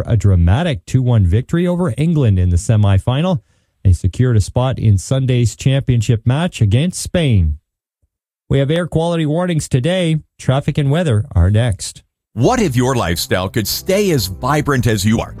a dramatic 2-1 victory over England in the semifinal. They secured a spot in Sunday's championship match against Spain. We have air quality warnings today. Traffic and weather are next. What if your lifestyle could stay as vibrant as you are?